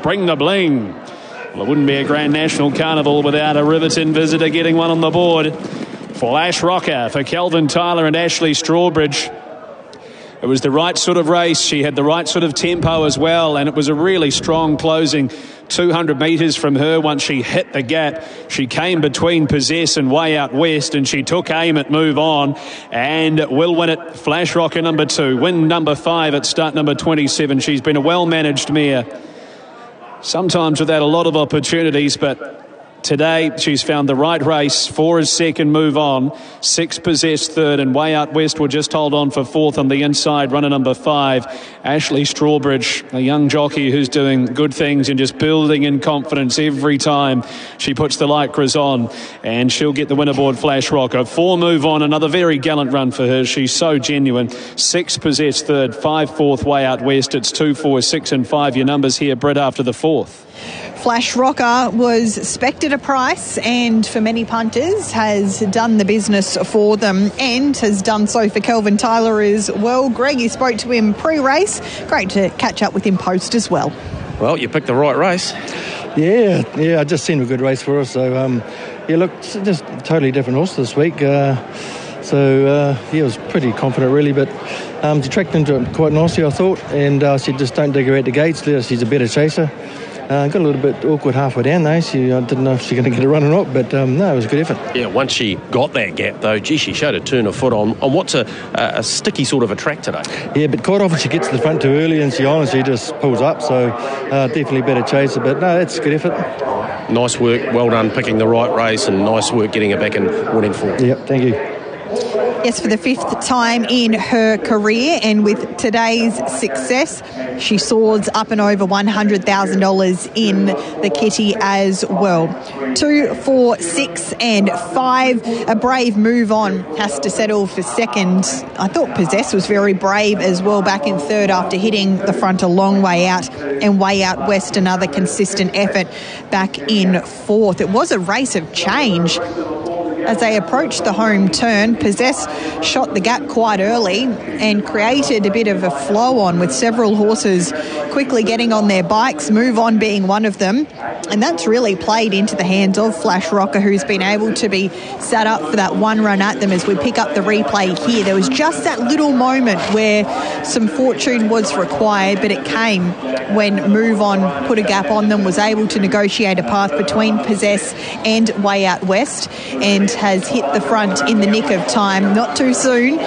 Bring the Bling. Well, it wouldn't be a Grand National Carnival without a Riverton visitor getting one on the board. Flash Rocker for Kelvin Tyler and Ashley Strawbridge. It was the right sort of race. She had the right sort of tempo as well, and it was a really strong closing 200 metres from her. Once she hit the gap, she came between Possess and Way Out West, and she took aim at Move On and will win it. Flash Rocker number 2, win number 5 at start number 27. She's been a well-managed mare, sometimes without a lot of opportunities, but today she's found the right race. 4 is second, Move On. 6 Possess third, and Way Out West will just hold on for fourth on the inside, runner number 5. Ashley Strawbridge, a young jockey who's doing good things and just building in confidence every time she puts the lycras on, and she'll get the winner board. Flash Rocker. 4 Move On, another very gallant run for her. She's so genuine. 6 Possess third, 5 fourth, Way Out West. It's 2, 4, 6 and 5 your numbers here, Brett, after the fourth. Flash Rocker was spec'd at a price, and for many punters has done the business for them, and has done so for Kelvin Tyler as well. Greg, you spoke to him pre-race. Great to catch up with him post as well. Well, you picked the right race. Yeah, I just seen a good race for us. So, look, just a totally different horse this week. He was pretty confident, really, but she tracked into it quite nicely, I thought, and she just don't dig her at the gates. She's a better chaser. Got a little bit awkward halfway down, though. I didn't know if she's going to get a run or not, but no, it was a good effort. Yeah, once she got that gap, though, she showed a turn of foot on what's a sticky sort of a track today. Yeah, but quite often she gets to the front too early, and she honestly just pulls up, so definitely better chaser, but no, that's a good effort. Nice work, well done picking the right race, and nice work getting her back and winning forward. Yep, thank you. Yes, for the 5th time in her career, and with today's success, she soars up and over $100,000 in the kitty as well. 2, 4, 6 and 5. A brave Move On has to settle for second. I thought Possess was very brave as well back in third after hitting the front a long way out, and Way Out West another consistent effort back in fourth. It was a race of change. As they approached the home turn, Possess shot the gap quite early and created a bit of a flow on, with several horses quickly getting on their bikes, Move On being one of them. And that's really played into the hands of Flash Rocker, who's been able to be set up for that one run at them. As we pick up the replay here, there was just that little moment where some fortune was required, but it came when Move On put a gap on them, was able to negotiate a path between Possess and Way Out West, and has hit the front in the nick of time, not too soon.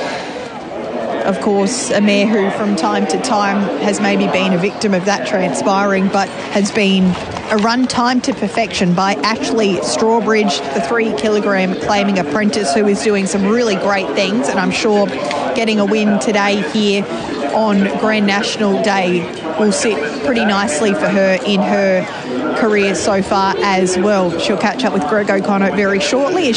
Of course, a mare who from time to time has maybe been a victim of that transpiring, but has been a run time to perfection by Ashley Strawbridge, the 3 kilogram claiming apprentice, who is doing some really great things, and I'm sure getting a win today here on Grand National Day will sit pretty nicely for her in her career so far as well. She'll catch up with Greg O'Connor very shortly as